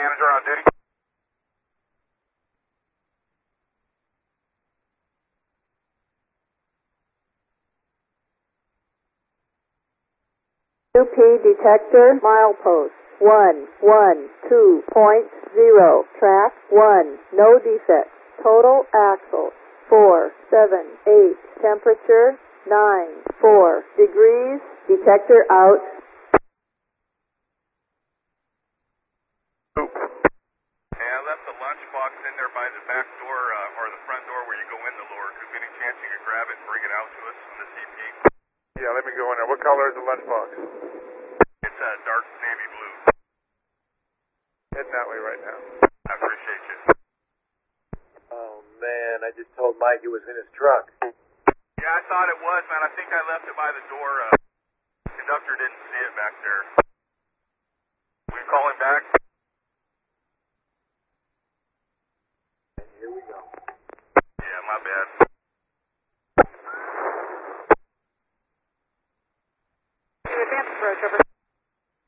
manager on duty. UP detector milepost 112.0 track 1 no defects total axle 478 temperature 94 degrees detector out. Hey, I left the lunchbox in there by the back door or the front door where you go in the lower. Could be any chance you could grab it and bring it out to us on the CP? Yeah, let me go in there. What color is the lunchbox? It's dark navy blue. Heading that way right now. I appreciate you. Oh, man, I just told Mike it was in his truck. Yeah, I thought it was, man. I think I left it by the door. Conductor didn't see it back there. Will you call him back? Here we go. Yeah, my bad. Advance approach, over.